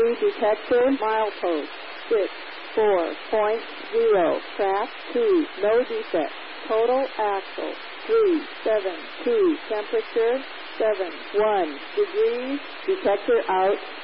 detector, milepost 64.0, track 2, no defect, total axle 372, temperature 71 degrees, detector out.